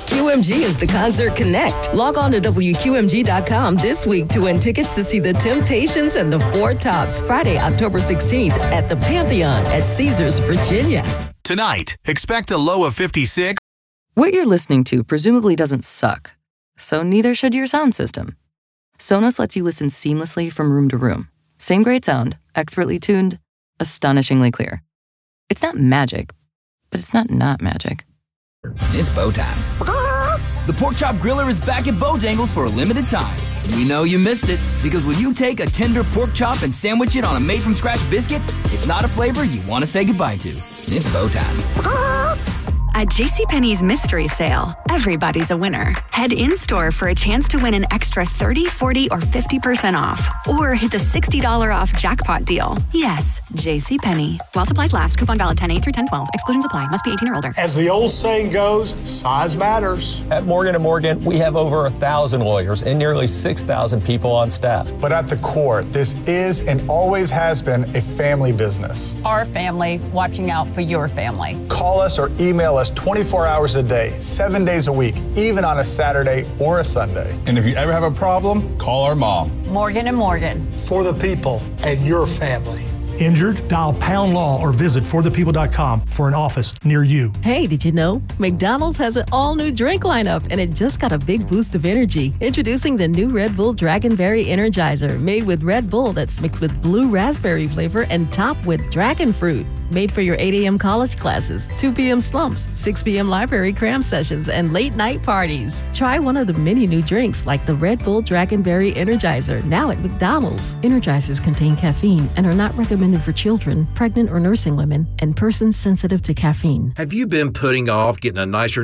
QMG is the Concert Connect. Log on to WQMG.com this week to win tickets to see the Temptations and the Four Tops Friday, October 16th at the Pantheon at Caesars, Virginia. Tonight, expect a low of 56. What you're listening to presumably doesn't suck, so neither should your sound system. Sonos lets you listen seamlessly from room to room. Same great sound, expertly tuned, astonishingly clear. It's not magic, but it's not magic. It's bow time. The Pork Chop Griller is back at Bojangles for a limited time. We know you missed it, because when you take a tender pork chop and sandwich it on a made-from-scratch biscuit, it's not a flavor you want to say goodbye to. It's bow time. At JCPenney's Mystery Sale, everybody's a winner. Head in-store for a chance to win an extra 30, 40, or 50% off. Or hit the $60 off jackpot deal. Yes, JCPenney. While supplies last, coupon valid 10/8 through 10/12. Exclusions apply. Must be 18 or older. As the old saying goes, size matters. At Morgan & Morgan, we have over 1,000 lawyers and nearly 6,000 people on staff. But at the core, this is and always has been a family business. Our family watching out for your family. Call us or email us 24 hours a day, 7 days a week, even on a Saturday or a Sunday. And if you ever have a problem, call our mom. Morgan & Morgan. For the people and your family. Injured? Dial Pound Law or visit forthepeople.com for an office near you. Hey, did you know? McDonald's has an all-new drink lineup, and it just got a big boost of energy. Introducing the new Red Bull Dragonberry Energizer, made with Red Bull that's mixed with blue raspberry flavor and topped with dragon fruit. Made for your 8 a.m. college classes, 2 p.m. slumps, 6 p.m. library cram sessions, and late night parties. Try one of the many new drinks like the Red Bull Dragonberry Energizer, now at McDonald's. Energizers contain caffeine and are not recommended for children, pregnant or nursing women, and persons sensitive to caffeine. Have you been putting off getting a nicer